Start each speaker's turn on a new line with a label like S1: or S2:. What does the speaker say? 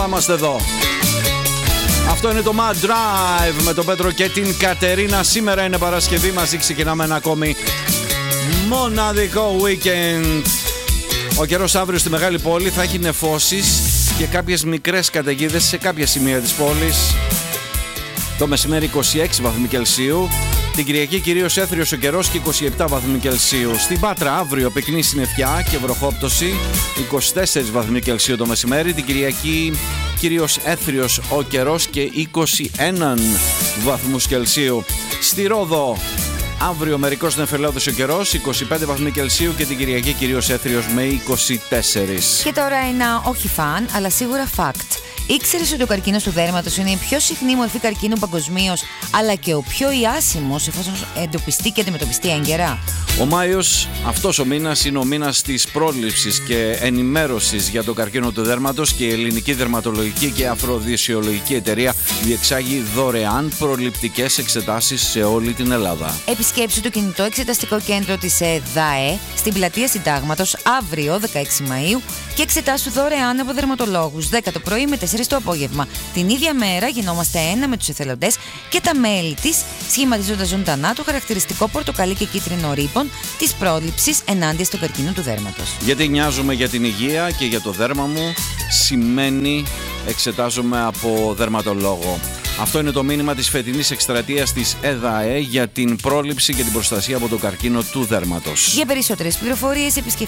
S1: είμαστε εδώ. Αυτό είναι το Mad Drive με τον Πέτρο και την Κατερίνα. Σήμερα είναι Παρασκευή, μαζί ξεκινάμε ένα ακόμη μοναδικό weekend. Ο καιρός αύριο στη μεγάλη πόλη θα έχει νεφώσεις και κάποιες μικρές καταιγίδες σε κάποια σημεία της πόλης. Το μεσημέρι 26 βαθμοί Κελσίου. Την Κυριακή κυρίως έθριος ο καιρός και 27 βαθμοί Κελσίου. Στην Πάτρα αύριο πυκνή συννεφιά και βροχόπτωση, 24 βαθμοί Κελσίου το μεσημέρι. Την Κυριακή κυρίως έθριος ο καιρός και 21 βαθμούς Κελσίου. Στη Ρόδο αύριο μερικός νεφελώδης ο καιρός, 25 βαθμοί Κελσίου και την Κυριακή κυρίως έθριος με 24.
S2: Και τώρα ένα όχι φαν, αλλά σίγουρα fact. Ήξερες ότι ο καρκίνος του δέρματος είναι η πιο συχνή μορφή καρκίνου παγκοσμίως, αλλά και ο πιο ιάσιμος εφόσον εντοπιστεί και αντιμετωπιστεί έγκαιρα?
S1: Ο Μάιος, αυτός ο μήνας, είναι ο μήνας της πρόληψης και ενημέρωσης για τον καρκίνο του δέρματος και η Ελληνική Δερματολογική και Αφροδισιολογική Εταιρεία διεξάγει δωρεάν προληπτικές εξετάσεις σε όλη την Ελλάδα.
S2: Επισκέψου το κινητό εξεταστικό κέντρο της ΔΑΕ στην πλατεία Συντάγματος αύριο 16 Μαΐου και εξετάσου δωρεάν από δερματολόγους 10 το πρωί με 4 το απόγευμα. Την ίδια μέρα γινόμαστε ένα με τους εθελοντές και τα μέλη της, σχηματίζοντας ζωντανά το χαρακτηριστικό πορτοκαλί και κίτρινο ρίπον της πρόληψης ενάντια στον καρκίνο του δέρματος. Γιατί
S1: νοιάζομαι για την υγεία και για το δέρμα μου, σημαίνει εξετάζομαι από δερματολόγο. Αυτό είναι το μήνυμα της φετινής εκστρατείας της ΕΔΑΕ για την πρόληψη και την προστασία από τον καρκίνο του δέρματος.
S2: Για περισσότερες πληροφορίες επισκεφτείτε